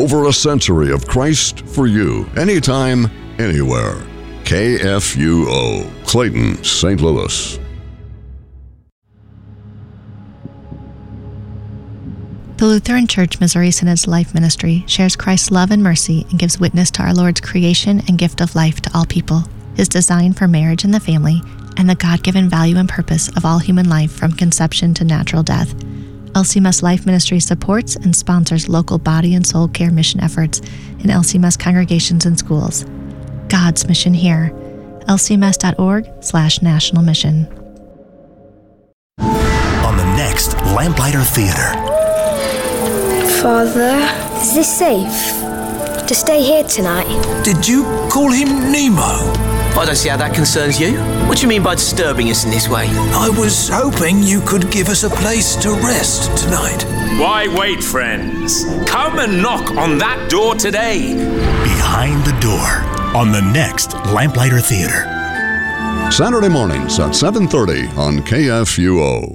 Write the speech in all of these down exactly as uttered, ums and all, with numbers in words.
Over a century of Christ for you, anytime, anywhere. K F U O, Clayton, Saint Louis. The Lutheran Church Missouri Synod's Life Ministry shares Christ's love and mercy and gives witness to our Lord's creation and gift of life to all people, His design for marriage and the family, and the God-given value and purpose of all human life from conception to natural death. L C M S Life Ministry supports and sponsors local body and soul care mission efforts in L C M S congregations and schools. God's mission here. L C M S dot org slash national mission. On the next Lamplighter Theater. Father, is this safe? To stay here tonight? Did you call him Nemo? I don't see how that concerns you. What do you mean by disturbing us in this way? I was hoping you could give us a place to rest tonight. Why wait, friends? Come and knock on that door today. Behind the Door on the next Lamplighter Theater. Saturday mornings at seven thirty on K F U O.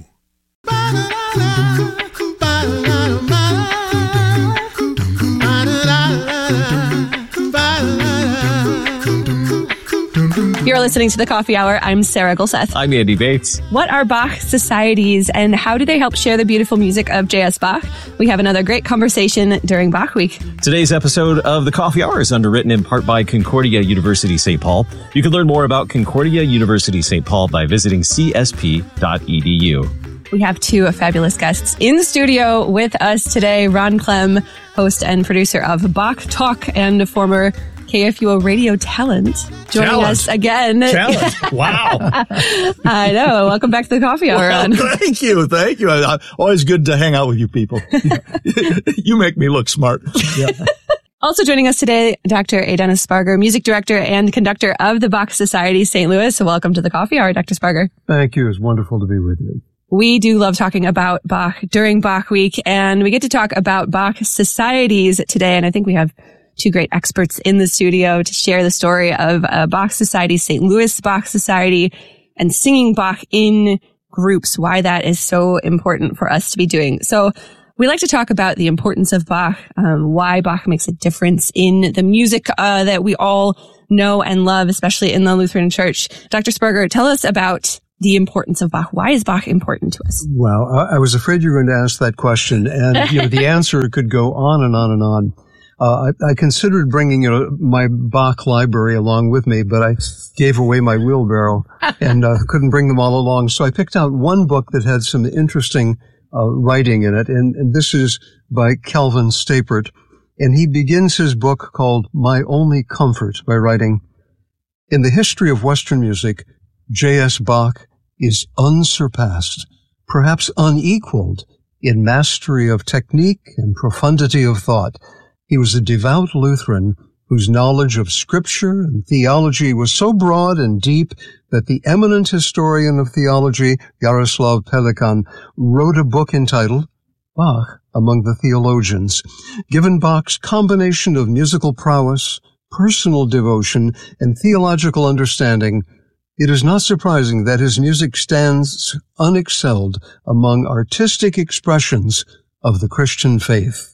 You're listening to The Coffee Hour. I'm Sarah Gulseth. I'm Andy Bates. What are Bach societies and how do they help share the beautiful music of J S. Bach? We have another great conversation during Bach Week. Today's episode of The Coffee Hour is underwritten in part by Concordia University Saint Paul. You can learn more about Concordia University Saint Paul by visiting c s p dot e d u. We have two fabulous guests in the studio with us today. Ron Clem, host and producer of Bach Talk and former K F U O radio talent, joining talent. us again. Talent. Wow. I know. Welcome back to the Coffee Hour, Well, Ron. thank you. Thank you. I, I, always good to hang out with you people. You make me look smart. Yeah. Also joining us today, Doctor A. Dennis Sparger, music director and conductor of the Bach Society Saint Louis. So welcome to the Coffee Hour, Doctor Sparger. Thank you. It's wonderful to be with you. We do love talking about Bach during Bach Week, and we get to talk about Bach societies today. And I think we have two great experts in the studio to share the story of uh, Bach Society, Saint Louis Bach Society, and singing Bach in groups, why that is so important for us to be doing. So we like to talk about the importance of Bach, um, why Bach makes a difference in the music uh, that we all know and love, especially in the Lutheran Church. Doctor Sparger, tell us about the importance of Bach. Why is Bach important to us? Well, I, I was afraid you were going to ask that question, and you know, the answer could go on and on and on. Uh, I, I considered bringing you know, my Bach library along with me, but I gave away my wheelbarrow and uh, couldn't bring them all along. So I picked out one book that had some interesting uh, writing in it, and, and this is by Calvin Stapert. And he begins his book called My Only Comfort by writing, "In the history of Western music, J S. Bach is unsurpassed, perhaps unequaled in mastery of technique and profundity of thought. He was a devout Lutheran whose knowledge of scripture and theology was so broad and deep that the eminent historian of theology, Jaroslav Pelikan, wrote a book entitled Bach Among the Theologians. Given Bach's combination of musical prowess, personal devotion, and theological understanding, it is not surprising that his music stands unexcelled among artistic expressions of the Christian faith."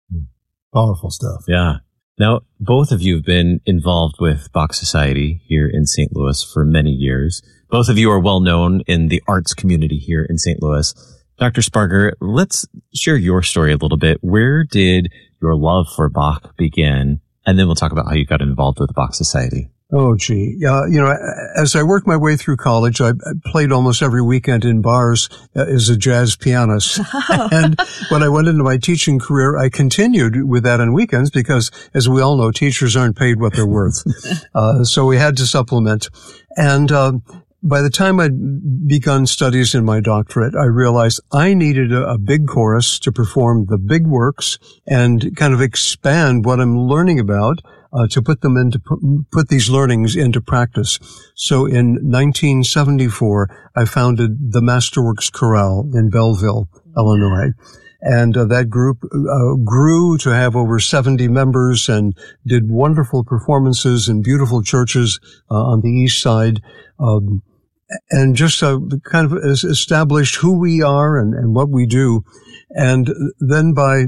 Powerful stuff. Yeah. Now, both of you have been involved with Bach Society here in Saint Louis for many years. Both of you are well known in the arts community here in Saint Louis. Doctor Sparger, let's share your story a little bit. Where did your love for Bach begin? And then we'll talk about how you got involved with the Bach Society. Oh, gee. Uh, you know, as I worked my way through college, I played almost every weekend in bars uh, as a jazz pianist. And when I went into my teaching career, I continued with that on weekends because, as we all know, teachers aren't paid what they're worth. Uh, so we had to supplement. And uh, by the time I'd begun studies in my doctorate, I realized I needed a, a big chorus to perform the big works and kind of expand what I'm learning about. Uh, to put them into, put these learnings into practice. So in nineteen seventy-four, I founded the Masterworks Chorale in Belleville, Illinois. And uh, that group uh, grew to have over seventy members and did wonderful performances in beautiful churches uh, on the east side. Um, and just uh, kind of established who we are and, and what we do. And then by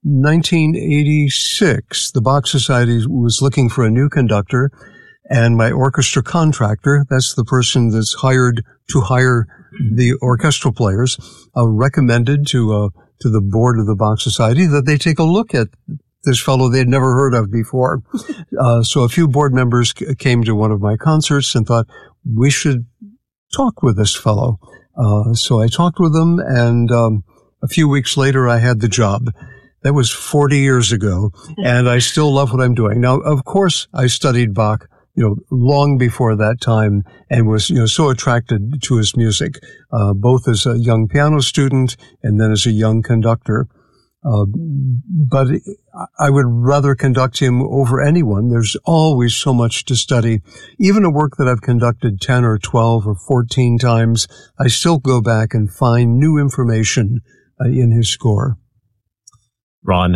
nineteen eighty-six, the Bach Society was looking for a new conductor, and my orchestra contractor, that's the person that's hired to hire the orchestral players, uh, recommended to uh, to the board of the Bach Society that they take a look at this fellow they'd never heard of before. uh, so a few board members c- came to one of my concerts and thought, we should talk with this fellow. Uh, so I talked with them, and um, a few weeks later I had the job. That was forty years ago, and I still love what I'm doing. Now, of course, I studied Bach, you know, long before that time, and was, you know, so attracted to his music, uh, both as a young piano student and then as a young conductor. Uh, but I would rather conduct him over anyone. There's always so much to study. Even a work that I've conducted ten or twelve or fourteen times, I still go back and find new information uh, in his score. Ron,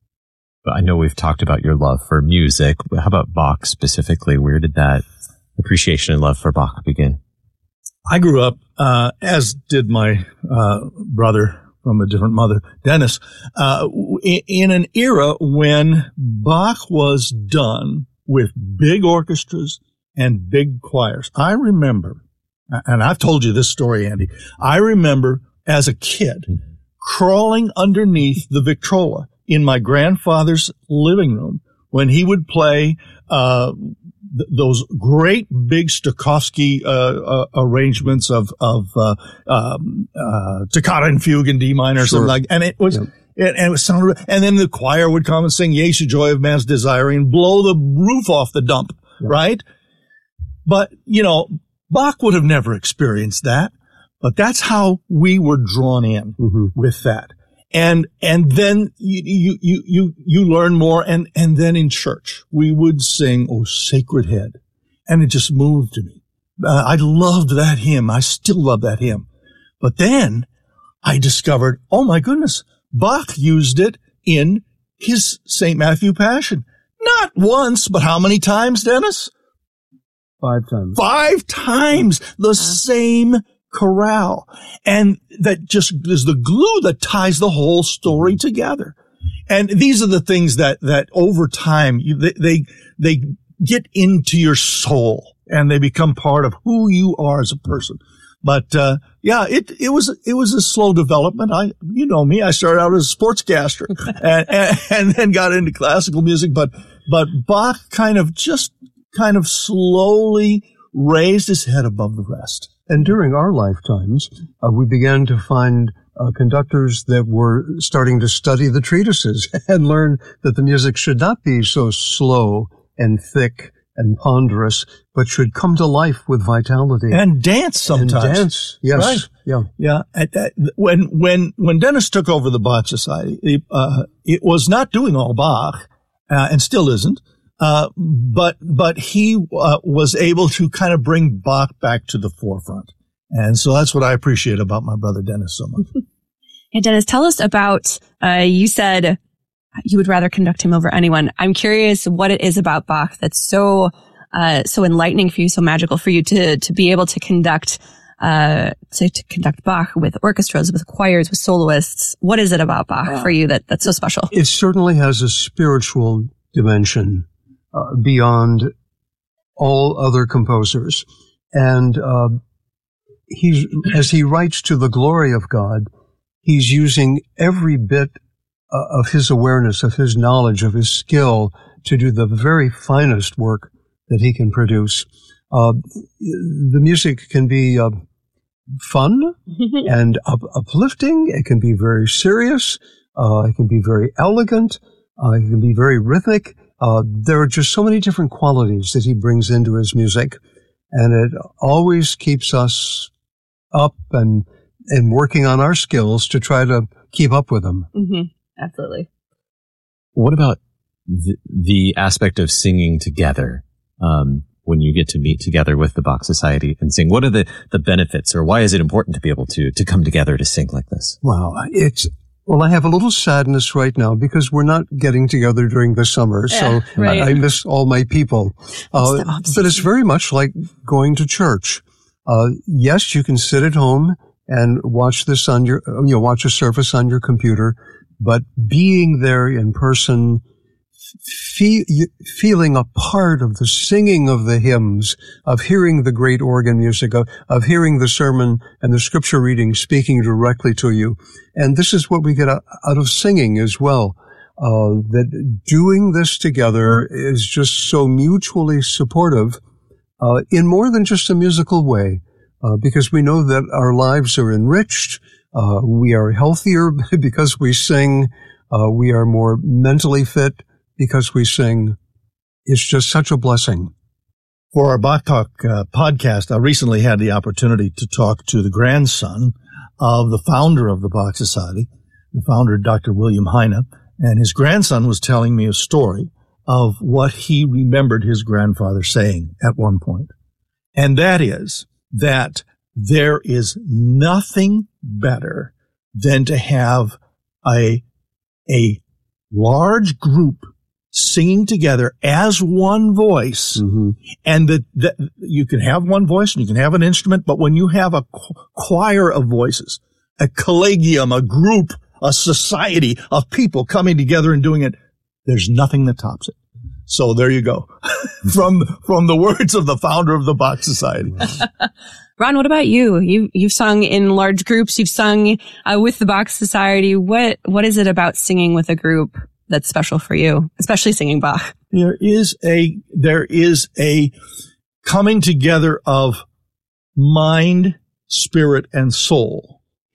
I know we've talked about your love for music. How about Bach specifically? Where did that appreciation and love for Bach begin? I grew up, uh, as did my uh, brother from a different mother, Dennis, uh, in an era when Bach was done with big orchestras and big choirs. I remember, and I've told you this story, Andy, I remember as a kid crawling underneath the Victrola in my grandfather's living room when he would play uh th- those great big Stokowski uh, uh arrangements of of uh, um, uh Toccata and Fugue in D minor or Sure. something like, and it was. Yep. It, and it was sounded, and then the choir would come and sing "Yesu, Joy of Man's Desire" and blow the roof off the dump, yep. Right? But you know, Bach would have never experienced that. But that's how we were drawn in mm-hmm. with that. And, and then you, you, you, you, you learn more. And, and then in church, we would sing, "Oh, Sacred Head." And it just moved me. Uh, I loved that hymn. I still love that hymn. But then I discovered, oh my goodness, Bach used it in his Saint Matthew Passion. Not once, but how many times, Dennis? Five times. Five times the same chorale. And that just is the glue that ties the whole story together. And these are the things that, that over time, you, they, they, they get into your soul and they become part of who you are as a person. But, uh, yeah, it, it was, it was a slow development. I, you know me, I started out as a sportscaster and, and, and then got into classical music. But, but Bach kind of just kind of slowly raised his head above the rest. And during our lifetimes, uh, we began to find uh, conductors that were starting to study the treatises and learn that the music should not be so slow and thick and ponderous, but should come to life with vitality. And dance sometimes. And dance, yes. Right. Yeah. Yeah. At, at, when, when, when Dennis took over the Bach Society, it, uh, it was not doing all Bach, uh, and still isn't. Uh, but, but he, uh, was able to kind of bring Bach back to the forefront. And so that's what I appreciate about my brother Dennis so much. Hey, Dennis, tell us about, uh, you said you would rather conduct him over anyone. I'm curious what it is about Bach that's so, uh, so enlightening for you, so magical for you to, to be able to conduct, uh, to, to conduct Bach with orchestras, with choirs, with soloists. What is it about Bach uh, for you that, that's so special? It certainly has a spiritual dimension. Uh, beyond all other composers. And uh, he's, as he writes to the glory of God, he's using every bit uh, of his awareness, of his knowledge, of his skill to do the very finest work that he can produce. Uh, the music can be uh, fun and up- uplifting. It can be very serious. Uh, it can be very elegant. Uh, it can be very rhythmic. Uh, there are just so many different qualities that he brings into his music, and it always keeps us up and and working on our skills to try to keep up with him. Mm-hmm. Absolutely. What about the, the aspect of singing together um, when you get to meet together with the Bach Society and sing? What are the, the benefits, or why is it important to be able to to come together to sing like this? Wow, it's... Well, I have a little sadness right now because we're not getting together during the summer, yeah, so right. I, I miss all my people. Uh, but it's very much like going to church. Uh, yes, you can sit at home and watch this on your, you know, watch a service on your computer, but being there in person, fe- feeling a part of the singing of the hymns, of hearing the great organ music, of, of hearing the sermon and the scripture reading speaking directly to you. And this is what we get out of singing as well. Uh, that doing this together is just so mutually supportive, uh, in more than just a musical way, uh, because we know that our lives are enriched, uh, we are healthier because we sing, uh, we are more mentally fit because we sing. It's just such a blessing. For our Bach Talk uh, podcast, I recently had the opportunity to talk to the grandson of the founder of the Bach Society, the founder, Doctor William Heine. And his grandson was telling me a story of what he remembered his grandfather saying at one point. And that is that there is nothing better than to have a, a large group singing together as one voice. Mm-hmm. And that, that you can have one voice and you can have an instrument, but when you have a choir of voices, a collegium, a group, a society of people coming together and doing it, there's nothing that tops it. So there you go. from from the words of the founder of the Bach Society. Ron, what about you? You you've sung in large groups. You've sung uh, with the Bach Society. What what is it about singing with a group that's special for you, especially singing Bach? There is a there is a coming together of mind, spirit, and soul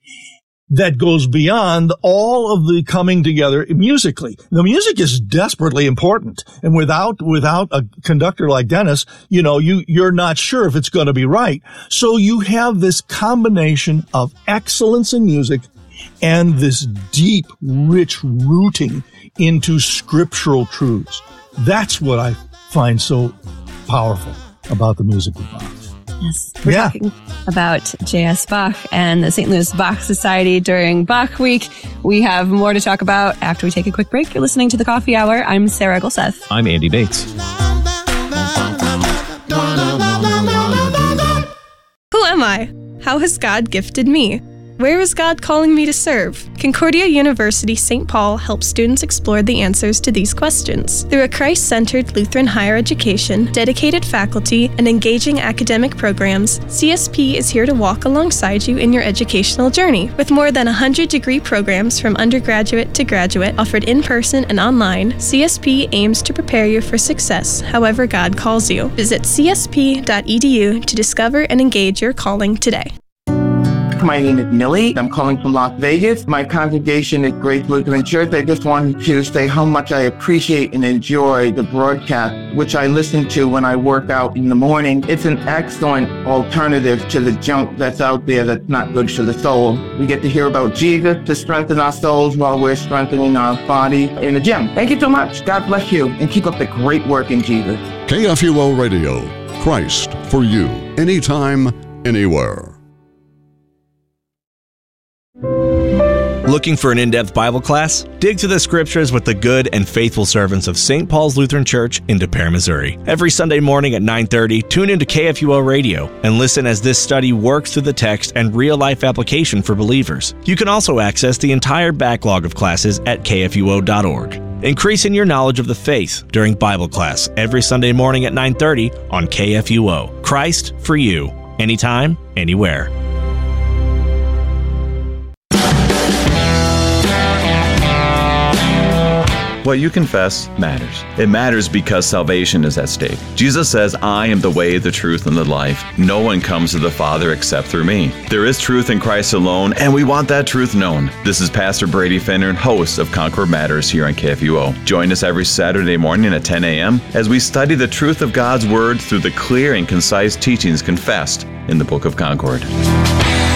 that goes beyond all of the coming together musically. The music is desperately important. And without, without a conductor like Dennis, you know, you, you're not sure if it's going to be right. So you have this combination of excellence in music and this deep, rich rooting into scriptural truths. That's what I find so powerful about the music of Bach. Yes, we're yeah. talking about J S. Bach and the Saint Louis Bach Society during Bach Week. We have more to talk about after we take a quick break. You're listening to The Coffee Hour. I'm Sarah Gulseth. I'm Andy Bates. Who am I? How has God gifted me? Where is God calling me to serve? Concordia University Saint Paul helps students explore the answers to these questions. Through a Christ-centered Lutheran higher education, dedicated faculty, and engaging academic programs, C S P is here to walk alongside you in your educational journey. With more than one hundred degree programs from undergraduate to graduate offered in person and online, C S P aims to prepare you for success however God calls you. Visit c s p dot e d u to discover and engage your calling today. My name is Millie. I'm calling from Las Vegas. My congregation is Grace Lutheran Church. I just wanted to say how much I appreciate and enjoy the broadcast, which I listen to when I work out in the morning. It's an excellent alternative to the junk that's out there that's not good for the soul. We get to hear about Jesus to strengthen our souls while we're strengthening our body in the gym. Thank you so much. God bless you, and keep up the great work in Jesus. K F U O Radio, Christ for you, anytime, anywhere. Looking for an in-depth Bible class? Dig through the scriptures with the good and faithful servants of Saint Paul's Lutheran Church in De Pere, Missouri. Every Sunday morning at nine thirty, tune into K F U O Radio and listen as this study works through the text and real-life application for believers. You can also access the entire backlog of classes at k f u o dot org. Increasing your knowledge of the faith during Bible class every Sunday morning at nine thirty on K F U O. Christ for you, anytime, anywhere. What you confess matters. It matters because salvation is at stake. Jesus says, I am the way, the truth, and the life. No one comes to the Father except through me. There is truth in Christ alone, and we want that truth known. This is Pastor Brady Finner, host of Concord Matters here on K F U O. Join us every Saturday morning at ten a.m. as we study the truth of God's Word through the clear and concise teachings confessed in the Book of Concord.